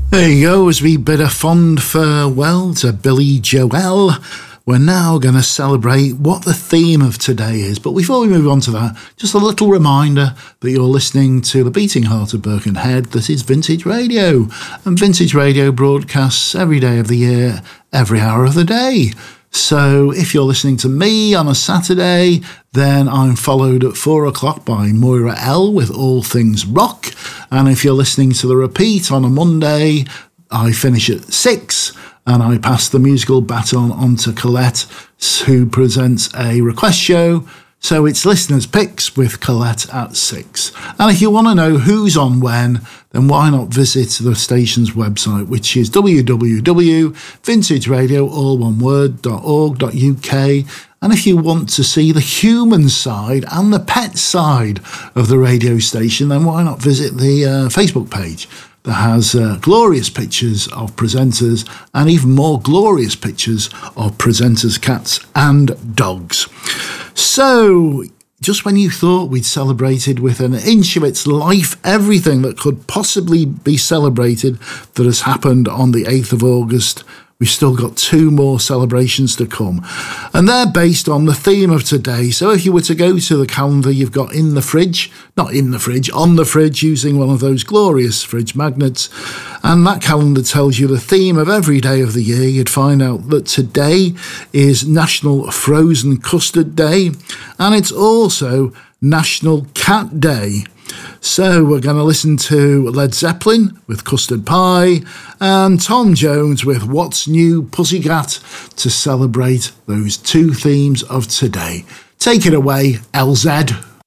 There you go, as we bid a fond farewell to Billy Joel. We're now going to celebrate what the theme of today is. But before we move on to that, just a little reminder that you're listening to the beating heart of Birkenhead. That is Vintage Radio. And Vintage Radio broadcasts every day of the year, every hour of the day. So if you're listening to me on a Saturday, then I'm followed at 4 o'clock by Moira L with All Things Rock. And if you're listening to the repeat on a Monday, I finish at 6 and I pass the musical baton on to Colette, who presents a request show. So it's Listeners' Picks with Colette at 6. And if you want to know who's on when, then why not visit the station's website, which is www.vintageradio.org.uk. And if you want to see the human side and the pet side of the radio station, then why not visit the Facebook page that has glorious pictures of presenters and even more glorious pictures of presenters' cats and dogs. So, just when you thought we'd celebrated with an inch of its life everything that could possibly be celebrated that has happened on the 8th of August, we've still got 2 more celebrations to come. And they're based on the theme of today. So if you were to go to the calendar you've got in the fridge, not in the fridge, on the fridge, using one of those glorious fridge magnets, and that calendar tells you the theme of every day of the year, you'd find out that today is National Frozen Custard Day, and it's also National Cat Day. So we're going to listen to Led Zeppelin with Custard Pie and Tom Jones with What's New Pussycat to celebrate those 2 themes of today. Take it away, LZ.